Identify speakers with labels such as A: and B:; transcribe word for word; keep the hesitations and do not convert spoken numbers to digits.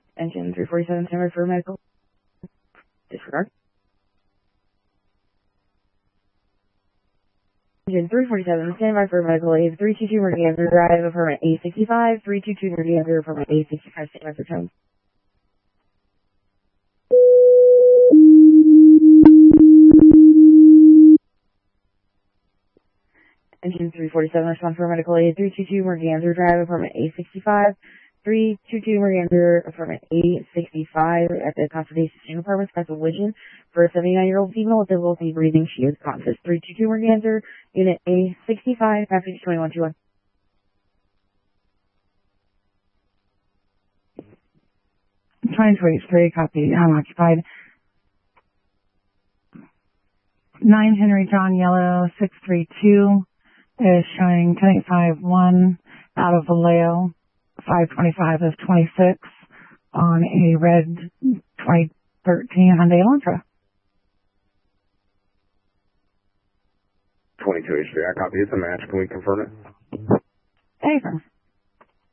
A: Engine three forty-seven, standby for medical. Disregard. Engine three forty-seven, standby for medical aid. three two two, Mergander Drive, apartment A sixty-five. three two two, Mergander, apartment A sixty-five, standby for tone. Engine three forty-seven, respond for medical aid. three two two, Mergander Drive, apartment A sixty-five. three two two, Mergander, apartment A sixty-five, at the Consultation Apartments, Castle Vision, for a seventy-nine-year-old female with difficulty breathing. She is conscious. three two two, Mergander, unit A sixty-five, passage twenty-one twenty-one.
B: trying to reach three, copy, unoccupied. nine Henry John Yellow, six three two, is showing ten eight five one out of Vallejo. five twenty-five is twenty-six on a red twenty thirteen Hyundai Elantra.
C: twenty-two H three, I copy. It's a match. Can we confirm it?
B: Hey,